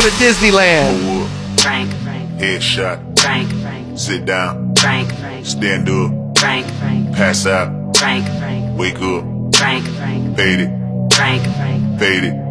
to Disneyland. Pull up. Frank, Headshot. Frank, Sit down. Frank, Stand up. Frank, Pass out. Frank, Wake up. Frank, Fade it. Frank, Fade it.